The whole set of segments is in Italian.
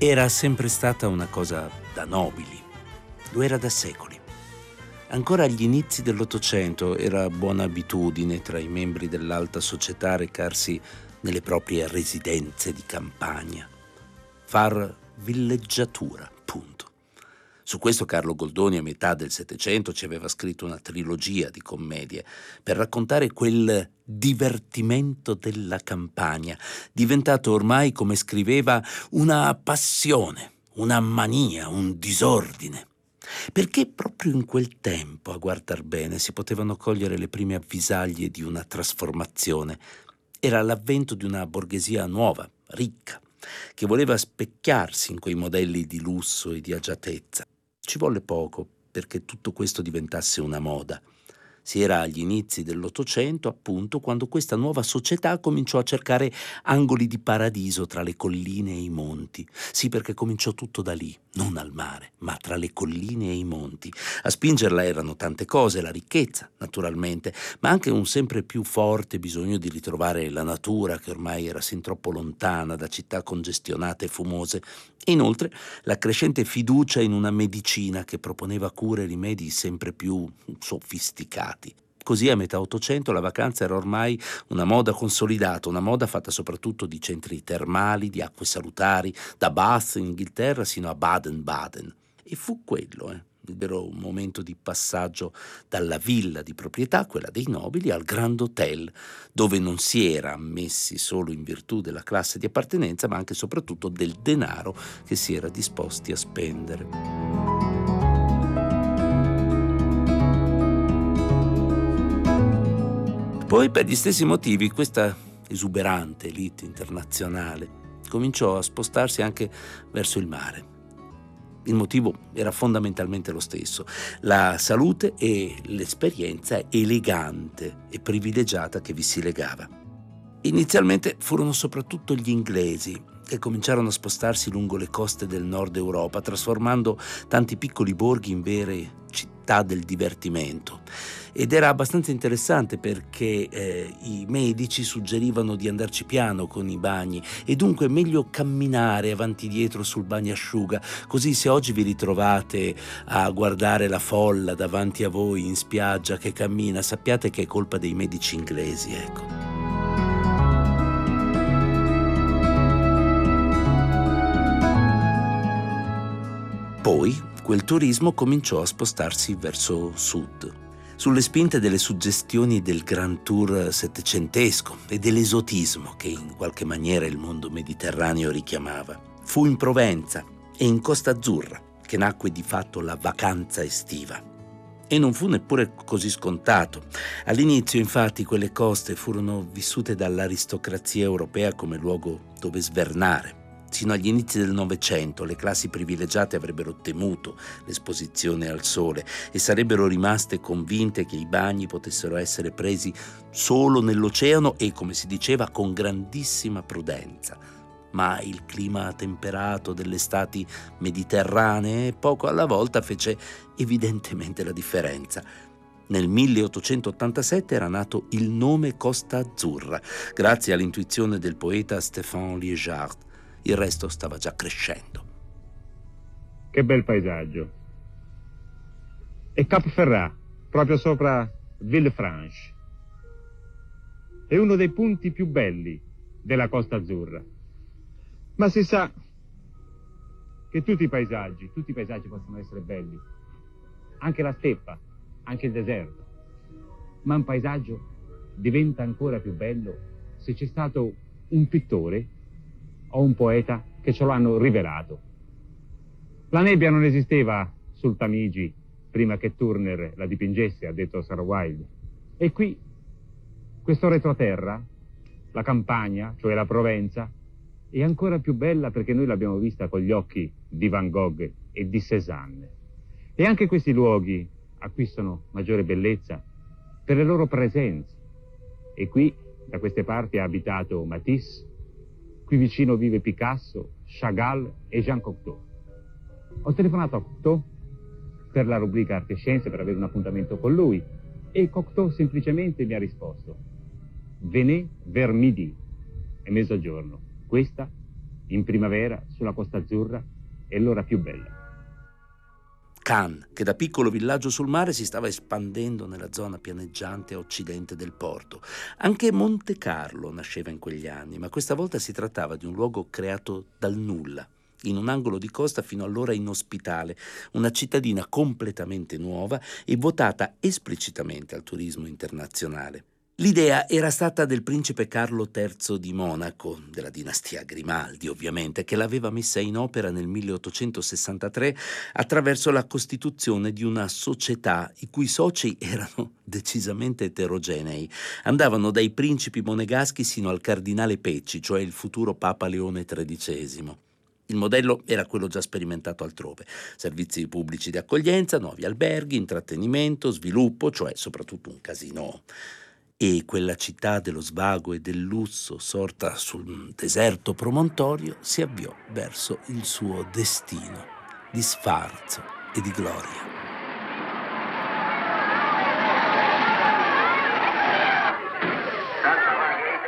Era sempre stata una cosa da nobili, lo era da secoli. Ancora agli inizi dell'Ottocento era buona abitudine tra i membri dell'alta società recarsi nelle proprie residenze di campagna, far villeggiatura, punto. Su questo Carlo Goldoni a metà del Settecento ci aveva scritto una trilogia di commedie per raccontare quel divertimento della campagna, diventato ormai, come scriveva, una passione, una mania, un disordine. Perché proprio in quel tempo, a guardar bene, si potevano cogliere le prime avvisaglie di una trasformazione. Era l'avvento di una borghesia nuova, ricca, che voleva specchiarsi in quei modelli di lusso e di agiatezza. Ci volle poco perché tutto questo diventasse una moda. Si era agli inizi dell'Ottocento, appunto, quando questa nuova società cominciò a cercare angoli di paradiso tra le colline e i monti. Sì, perché cominciò tutto da lì, non al mare, ma tra le colline e i monti. A spingerla erano tante cose, la ricchezza, naturalmente, ma anche un sempre più forte bisogno di ritrovare la natura, che ormai era sin troppo lontana da città congestionate e fumose, e inoltre la crescente fiducia in una medicina che proponeva cure e rimedi sempre più sofisticati. Così a metà Ottocento la vacanza era ormai una moda consolidata, una moda fatta soprattutto di centri termali, di acque salutari, da Bath in Inghilterra sino a Baden-Baden. E fu quello, il vero momento di passaggio dalla villa di proprietà, quella dei nobili, al Grand Hotel, dove non si era ammessi solo in virtù della classe di appartenenza, ma anche e soprattutto del denaro che si era disposti a spendere. Poi, per gli stessi motivi, questa esuberante elite internazionale cominciò a spostarsi anche verso il mare. Il motivo era fondamentalmente lo stesso: la salute e l'esperienza elegante e privilegiata che vi si legava. Inizialmente furono soprattutto gli inglesi che cominciarono a spostarsi lungo le coste del nord Europa, trasformando tanti piccoli borghi in vere città del divertimento. Ed era abbastanza interessante perché i medici suggerivano di andarci piano con i bagni e dunque meglio camminare avanti e dietro sul bagnasciuga, così se oggi vi ritrovate a guardare la folla davanti a voi in spiaggia che cammina, sappiate che è colpa dei medici inglesi, ecco. Poi quel turismo cominciò a spostarsi verso sud, sulle spinte delle suggestioni del Grand Tour settecentesco e dell'esotismo che in qualche maniera il mondo mediterraneo richiamava. Fu in Provenza e in Costa Azzurra che nacque di fatto la vacanza estiva. E non fu neppure così scontato. All'inizio, infatti, quelle coste furono vissute dall'aristocrazia europea come luogo dove svernare. Sino agli inizi del Novecento le classi privilegiate avrebbero temuto l'esposizione al sole e sarebbero rimaste convinte che i bagni potessero essere presi solo nell'oceano e, come si diceva, con grandissima prudenza. Ma il clima temperato delle estati mediterranee poco alla volta fece evidentemente la differenza. Nel 1887 era nato il nome Costa Azzurra, grazie all'intuizione del poeta Stéphane Liégeard. Il resto stava già crescendo. Che bel paesaggio. E Cap Ferrat, proprio sopra Villefranche. È uno dei punti più belli della Costa Azzurra. Ma si sa che tutti i paesaggi possono essere belli. Anche la steppa, anche il deserto. Ma un paesaggio diventa ancora più bello se c'è stato un pittore o un poeta che ce lo hanno rivelato. La nebbia non esisteva sul Tamigi prima che Turner la dipingesse, ha detto Oscar Wilde. E qui, questo retroterra, la campagna, cioè la Provenza, è ancora più bella perché noi l'abbiamo vista con gli occhi di Van Gogh e di Cézanne. E anche questi luoghi acquistano maggiore bellezza per le loro presenze. E qui, da queste parti, ha abitato Matisse. Qui vicino vive Picasso, Chagall e Jean Cocteau. Ho telefonato a Cocteau per la rubrica Arte e Scienze per avere un appuntamento con lui e Cocteau semplicemente mi ha risposto: Venez vers midi, è mezzogiorno. Questa in primavera sulla Costa Azzurra è l'ora più bella. Cannes, che da piccolo villaggio sul mare si stava espandendo nella zona pianeggiante a occidente del porto. Anche Monte Carlo nasceva in quegli anni, ma questa volta si trattava di un luogo creato dal nulla, in un angolo di costa fino allora inospitale, una cittadina completamente nuova e votata esplicitamente al turismo internazionale. L'idea era stata del principe Carlo III di Monaco, della dinastia Grimaldi ovviamente, che l'aveva messa in opera nel 1863 attraverso la costituzione di una società i cui soci erano decisamente eterogenei. Andavano dai principi monegaschi sino al cardinale Pecci, cioè il futuro Papa Leone XIII. Il modello era quello già sperimentato altrove: servizi pubblici di accoglienza, nuovi alberghi, intrattenimento, sviluppo, cioè soprattutto un casinò. E quella città dello svago e del lusso, sorta sul deserto promontorio, si avviò verso il suo destino di sfarzo e di gloria. Santa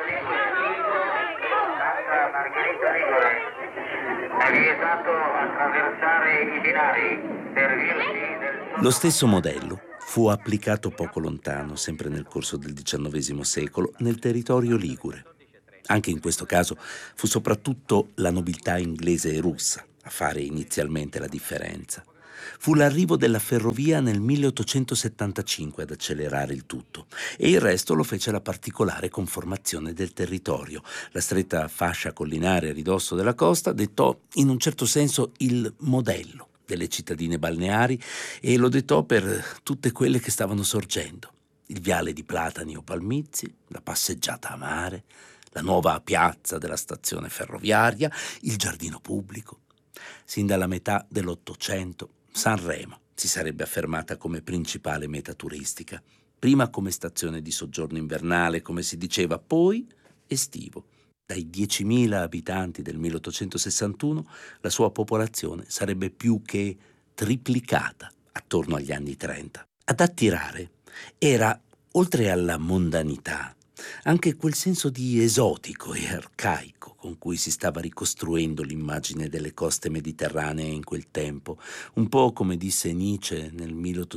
Margherita Ligure, è vietato attraversare i binari, servirsi del... Lo stesso modello fu applicato poco lontano, sempre nel corso del XIX secolo, nel territorio ligure. Anche in questo caso fu soprattutto la nobiltà inglese e russa a fare inizialmente la differenza. Fu l'arrivo della ferrovia nel 1875 ad accelerare il tutto, e il resto lo fece la particolare conformazione del territorio. La stretta fascia collinare a ridosso della costa dettò in un certo senso il modello delle cittadine balneari, e lo dettò per tutte quelle che stavano sorgendo: il viale di platani o palmizi, la passeggiata a mare, la nuova piazza della stazione ferroviaria, il giardino pubblico. Sin dalla metà dell'Ottocento Sanremo si sarebbe affermata come principale meta turistica, prima come stazione di soggiorno invernale, come si diceva, poi estivo. Dai 10.000 abitanti del 1861 la sua popolazione sarebbe più che triplicata attorno agli anni 30. Ad attirare era, oltre alla mondanità, anche quel senso di esotico e arcaico con cui si stava ricostruendo l'immagine delle coste mediterranee in quel tempo, un po' come disse Nietzsche nel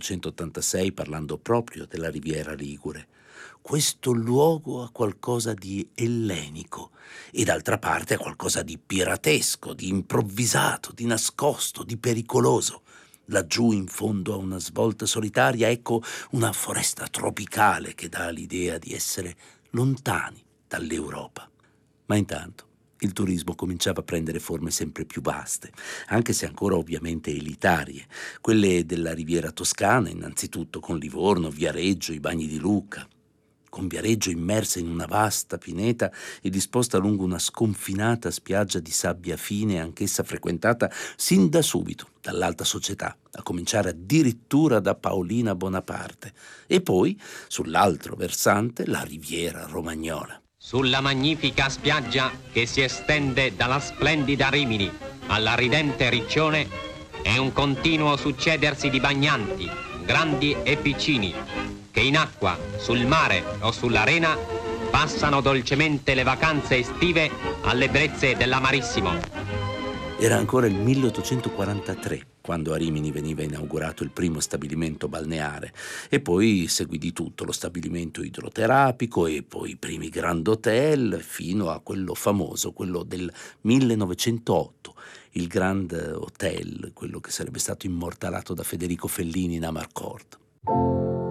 1886 parlando proprio della Riviera Ligure. Questo luogo ha qualcosa di ellenico e d'altra parte ha qualcosa di piratesco, di improvvisato, di nascosto, di pericoloso. Laggiù in fondo a una svolta solitaria, ecco una foresta tropicale che dà l'idea di essere lontani dall'Europa. Ma intanto il turismo cominciava a prendere forme sempre più vaste, anche se ancora ovviamente elitarie, quelle della Riviera Toscana, innanzitutto con Livorno, Viareggio, i bagni di Lucca. Con Viareggio immersa in una vasta pineta e disposta lungo una sconfinata spiaggia di sabbia fine, anch'essa frequentata sin da subito dall'alta società, a cominciare addirittura da Paolina Bonaparte, e poi, sull'altro versante, la Riviera Romagnola. Sulla magnifica spiaggia che si estende dalla splendida Rimini alla ridente Riccione è un continuo succedersi di bagnanti, grandi e piccini, che in acqua, sul mare o sull'arena passano dolcemente le vacanze estive alle brezze dell'amarissimo. Era ancora il 1843 quando a Rimini veniva inaugurato il primo stabilimento balneare, e poi seguì di tutto: lo stabilimento idroterapico e poi i primi Grand Hotel, fino a quello famoso, quello del 1908, il Grand Hotel, quello che sarebbe stato immortalato da Federico Fellini in Amarcord.